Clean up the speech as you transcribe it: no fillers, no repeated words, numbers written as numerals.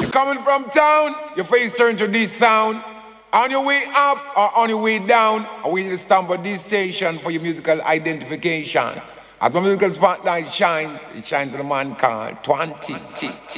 Coming from town, your face turn to this sound. On your way up or on your way down, I want you to stamp on this station for your musical identification. As my musical spotlight shines, it shines on a man called 20.